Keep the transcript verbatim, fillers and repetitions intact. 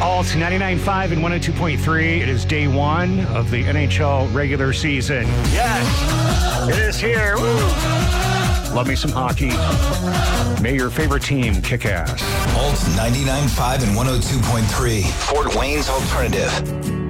Alt ninety-nine point five and one oh two point three. It is day one of the N H L regular season. Yes, it is here. Woo. Love me some hockey. May your favorite team kick ass. Alt ninety-nine point five and one oh two point three. Fort Wayne's Alternative.